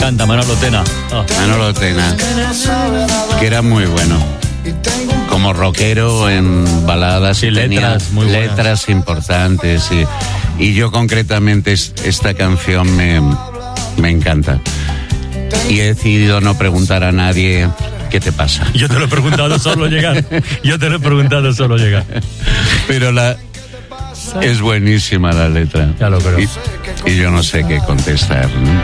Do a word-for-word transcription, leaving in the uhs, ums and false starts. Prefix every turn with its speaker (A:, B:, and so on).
A: encanta, Manolo Tena. Oh.
B: Manolo Tena, que era muy bueno. Como rockero en baladas,
A: sí,
B: tenía
A: letras, muy
B: letras importantes. Y, y yo concretamente esta canción me, me encanta. Y he decidido no preguntar a nadie qué te pasa.
A: Yo te lo he preguntado solo llegar. Yo te lo he preguntado solo llegar.
B: Pero la es buenísima la letra.
A: Ya lo creo.
B: Y, y yo no sé qué contestar, ¿no?